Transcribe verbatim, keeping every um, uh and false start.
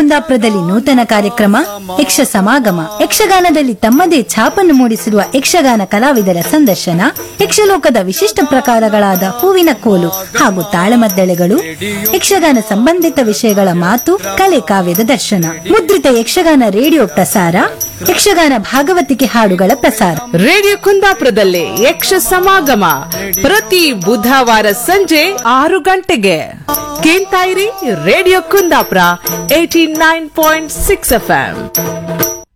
ಕುಂದಾಪುರದಲ್ಲಿ ನೂತನ ಕಾರ್ಯಕ್ರಮ ಯಕ್ಷ ಸಮಾಗಮ ಯಕ್ಷಗಾನದಲ್ಲಿ ತಮ್ಮದೇ ಛಾಪನ್ನು ಮೂಡಿಸಿರುವ ಯಕ್ಷಗಾನ ಕಲಾವಿದರ ಸಂದರ್ಶನ, ಯಕ್ಷಲೋಕದ ವಿಶಿಷ್ಟ ಪ್ರಕಾರಗಳಾದ ಹೂವಿನ ಕೋಲು ಹಾಗೂ ತಾಳಮದ್ದಳೆಗಳು, ಯಕ್ಷಗಾನ ಸಂಬಂಧಿತ ವಿಷಯಗಳ ಮಾತು ಕಲೆ ಕಾವ್ಯದ ದರ್ಶನ ಮುದ್ರಿತ ಯಕ್ಷಗಾನ ರೇಡಿಯೋ ಪ್ರಸಾರ, ಯಕ್ಷಗಾನ ಭಾಗವತಿಕೆ ಹಾಡುಗಳ ಪ್ರಸಾರ ರೇಡಿಯೋ ಕುಂದಾಪುರದಲ್ಲಿ ಯಕ್ಷ ಸಮಾಗಮ ಪ್ರತಿ ಬುಧವಾರ ಸಂಜೆ ಆರು ಗಂಟೆಗೆ ಕೇಳ್ತಾ ಇರಿ radio Kundapura eighty nine point six F M.